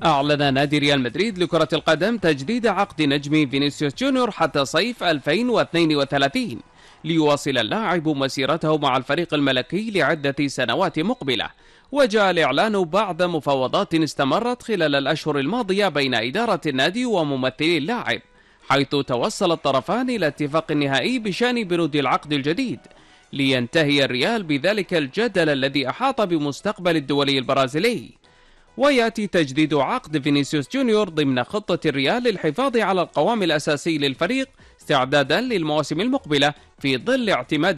أعلن نادي ريال مدريد لكرة القدم تجديد عقد نجم فينيسيوس جونيور حتى صيف 2032 ليواصل اللاعب مسيرته مع الفريق الملكي لعدة سنوات مقبلة. وجاء الإعلان بعد مفاوضات استمرت خلال الأشهر الماضية بين إدارة النادي وممثلي اللاعب، حيث توصل الطرفان إلى اتفاق نهائي بشأن بنود العقد الجديد، لينتهي الريال بذلك الجدل الذي أحاط بمستقبل الدولي البرازيلي. ويأتي تجديد عقد فينيسيوس جونيور ضمن خطة الريال للحفاظ على القوام الأساسي للفريق استعدادا للمواسم المقبلة في ظل اعتماد